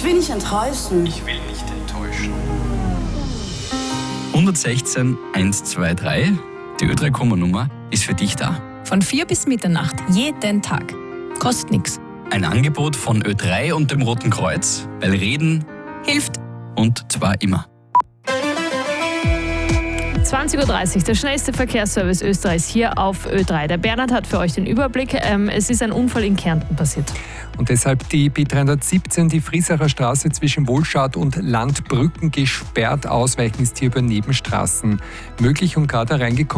will nicht enttäuschen. Ich will nicht enttäuschen. 116 123, die Ö3-Komma-Nummer, ist für dich da. Von 4 bis Mitternacht, jeden Tag. Kostet nichts. Ein Angebot von Ö3 und dem Roten Kreuz, weil Reden Hilft. und zwar immer. 20.30 Uhr, der schnellste Verkehrsservice Österreichs hier auf Ö3. Der Bernhard hat für euch den Überblick. Es ist ein Unfall in Kärnten passiert. Und deshalb die B317, die Friesacher Straße zwischen Wohlschad und Landbrücken gesperrt. Ausweichen ist hier über Nebenstraßen möglich und gerade reingekommen